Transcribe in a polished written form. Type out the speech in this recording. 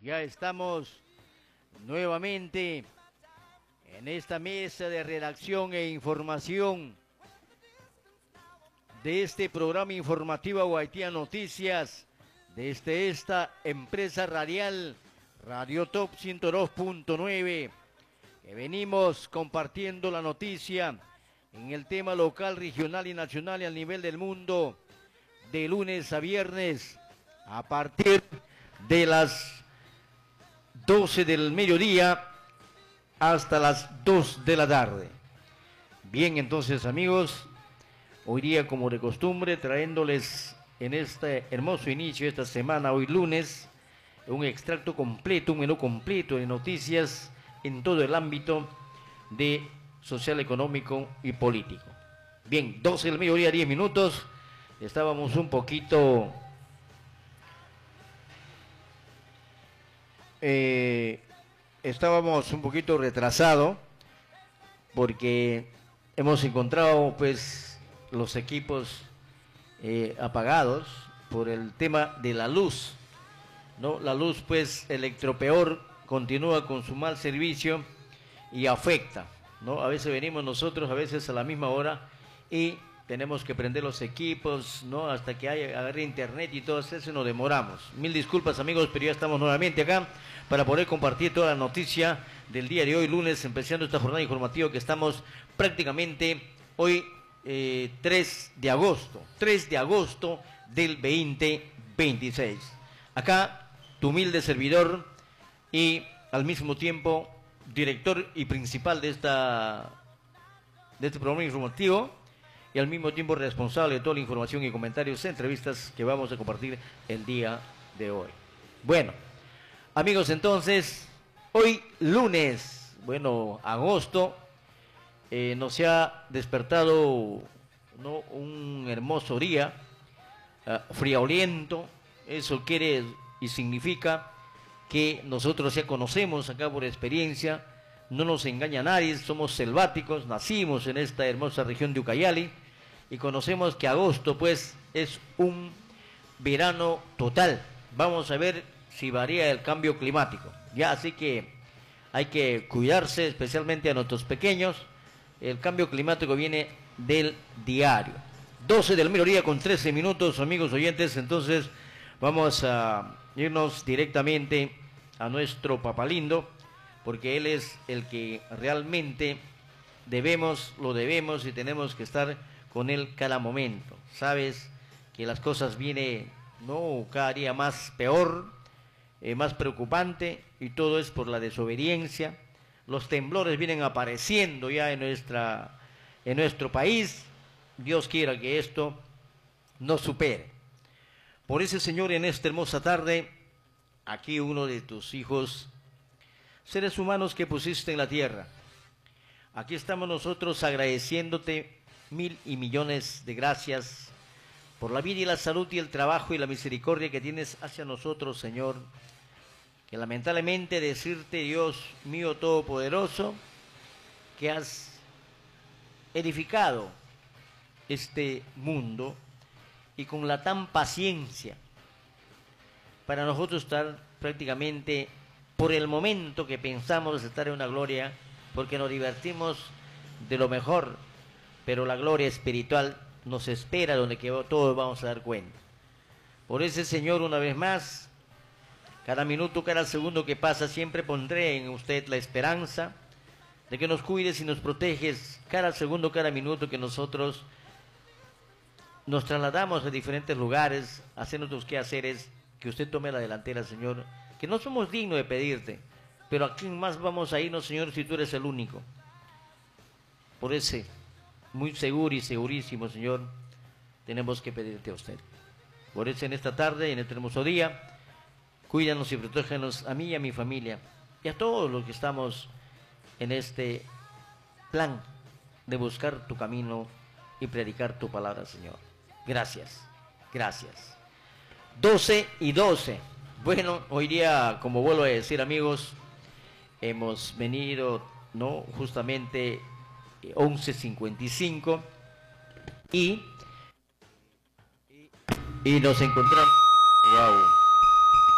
Ya estamos nuevamente en esta mesa de redacción e información de este programa informativo Guaitía Noticias, desde esta empresa radial Radio Top 102.9, que venimos compartiendo la noticia en el tema local, regional y nacional y a nivel del mundo, de lunes a viernes, a partir de las 12 del mediodía hasta las 2 de la tarde. Bien, entonces, amigos, hoy día, como de costumbre, trayéndoles en este hermoso inicio de esta semana, hoy lunes, un extracto completo, un menú completo de noticias en todo el ámbito de social, económico y político. Bien, 12 del mediodía, 10 minutos, estábamos un poquito retrasado porque hemos encontrado pues los equipos apagados por el tema de la luz, ¿no? La luz, pues, Electropeor continúa con su mal servicio y afecta, ¿no? A veces venimos nosotros, a veces a la misma hora, y tenemos que prender los equipos, ¿no? Hasta que agarre internet y todo eso, nos demoramos. Mil disculpas, amigos, pero ya estamos nuevamente acá para poder compartir toda la noticia del día de hoy, lunes, empezando esta jornada informativa que estamos prácticamente hoy 3 de agosto del 2026. Acá, tu humilde servidor y al mismo tiempo director y principal de este programa informativo, y al mismo tiempo responsable de toda la información y comentarios e entrevistas que vamos a compartir el día de hoy. Bueno, amigos, entonces, hoy lunes, bueno, agosto, nos ha despertado, ¿no?, un hermoso día, frioliento. Eso quiere y significa que nosotros ya conocemos acá por experiencia, no nos engaña nadie, somos selváticos, nacimos en esta hermosa región de Ucayali y conocemos que agosto pues es un verano total. Vamos a ver si varía el cambio climático, ya, así que hay que cuidarse, especialmente a nuestros pequeños. El cambio climático viene del diario. 12 del mediodía con 13 minutos, amigos oyentes. Entonces vamos a irnos directamente a nuestro papalindo, porque él es el que realmente lo debemos y tenemos que estar con él cada momento. Sabes que las cosas vienen, no, cada día más peor, más preocupante, y todo es por la desobediencia. Los temblores vienen apareciendo ya en nuestro país. Dios quiera que esto nos supere. Por ese, Señor, en esta hermosa tarde, aquí uno de tus hijos, seres humanos que pusiste en la tierra, aquí estamos nosotros agradeciéndote mil y millones de gracias por la vida y la salud y el trabajo y la misericordia que tienes hacia nosotros, Señor. Que lamentablemente decirte, Dios mío todopoderoso, que has edificado este mundo y con la tan paciencia para nosotros estar prácticamente por el momento que pensamos estar en una gloria, porque nos divertimos de lo mejor, pero la gloria espiritual nos espera, donde que todos vamos a dar cuenta. Por ese, Señor, una vez más, cada minuto, cada segundo que pasa, siempre pondré en usted la esperanza de que nos cuides y nos proteges cada segundo, cada minuto que nosotros nos trasladamos a diferentes lugares, a hacer nuestros quehaceres, que usted tome la delantera, Señor, que no somos dignos de pedirte, pero ¿a quién más vamos a irnos, Señor, si tú eres el único? Por ese, muy seguro y segurísimo, Señor, tenemos que pedirte a usted. Por eso en esta tarde, en este hermoso día, cuídanos y protégenos a mí y a mi familia, y a todos los que estamos en este plan de buscar tu camino y predicar tu palabra, Señor. Gracias, gracias. 12 y 12. Bueno, hoy día, como vuelvo a decir, amigos, hemos venido, ¿no?, justamente 11:55 y nos encontramos. Wow.